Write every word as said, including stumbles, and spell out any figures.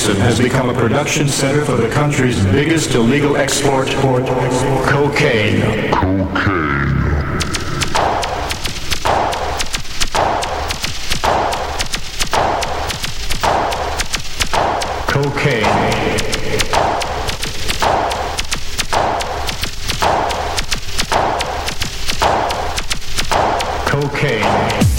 Basin has become a production center for the country's biggest illegal export, cocaine. Cocaine. Cocaine.